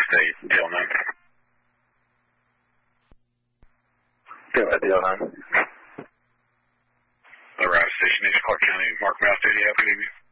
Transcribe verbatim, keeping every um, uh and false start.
State, D L nine. Go ahead, D L nine. Around Station Agent Clark County, Mark Mass, eighty, have a good evening.